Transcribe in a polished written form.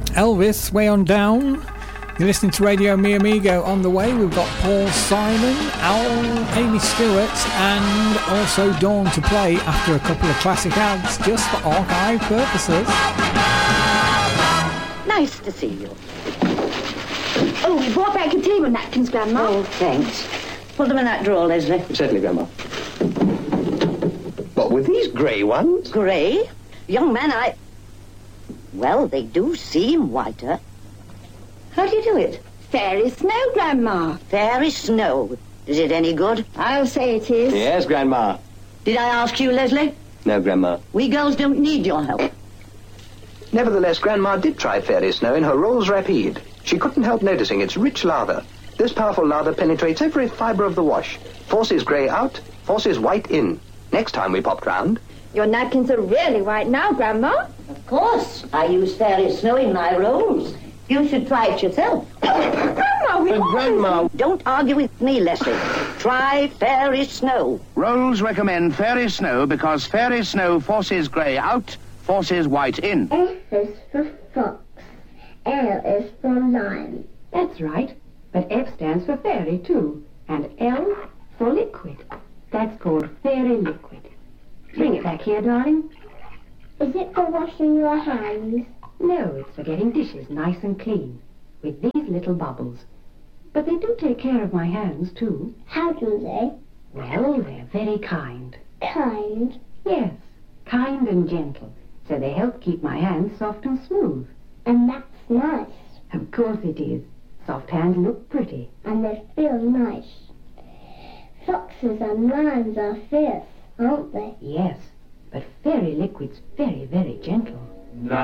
Elvis, Way On Down. You're listening to Radio Mi Amigo. On the way, we've got Paul Simon, Owl, Amy Stewart, and also Dawn to play after a couple of classic ads, just for archive purposes. Nice to see you. Oh, we brought back your table napkins, Grandma. Oh, thanks. Put them in that drawer, Leslie. Certainly, Grandma. What, with these grey ones? Grey? Young man, Well, they do seem whiter. How do you do it? Fairy snow, Grandma. Fairy snow. Is it any good? I'll say it is. Yes, Grandma. Did I ask you, Leslie? No, Grandma. We girls don't need your help. Nevertheless, Grandma did try fairy snow in her rolls rapide. She couldn't help noticing its rich lather. This powerful lather penetrates every fibre of the wash. Forces grey out, forces white in. Next time we popped round. Your napkins are really white now, Grandma. Of course. I use fairy snow in my rolls. You should try it yourself. Grandma, we Grandma. Don't argue with me, Leslie. Try fairy snow. Rolls recommend fairy snow because fairy snow forces grey out, forces white in. F is for fox. L is for lion. That's right. But F stands for fairy, too. And L for liquid. That's called fairy liquid. Bring it back here, darling. Is it for washing your hands? No, it's for getting dishes nice and clean, with these little bubbles. But they do take care of my hands, too. How do they? Well, they're very kind. Kind. Yes, kind and gentle, so they help keep my hands soft and smooth. And that's nice. Of course it is. Soft hands look pretty. And they feel nice. Foxes and lions are fierce, aren't they? Yes, but fairy liquid's very, very gentle.